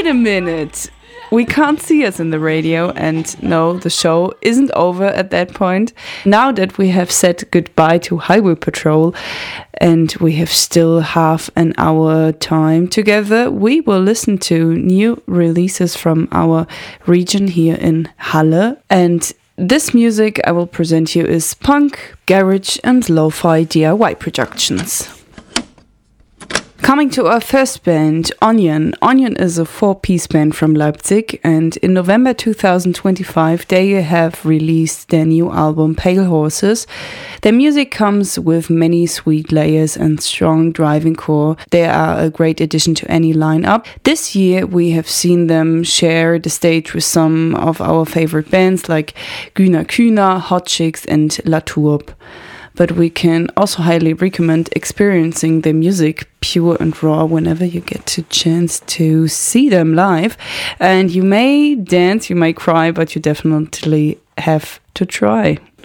a minute. We can't see us in the radio, and no, the show isn't over at that point. Now that we have said goodbye to Highway Patrol and we have still half an hour time together, we will listen to new releases from our region here in Halle. And this music I will present you is punk, garage and lo-fi DIY productions. Coming to our first band, Onion. Onion is a 4-piece band from Leipzig, and in November 2025 they have released their new album Pale Horses. Their music comes with many sweet layers and strong driving core. They are a great addition to any lineup. This year we have seen them share the stage with some of our favorite bands like Güner Kühner, Hot Chicks and La Tourbe. But we can also highly recommend experiencing their music pure and raw whenever you get a chance to see them live. And you may dance, you may cry, but you definitely have to try.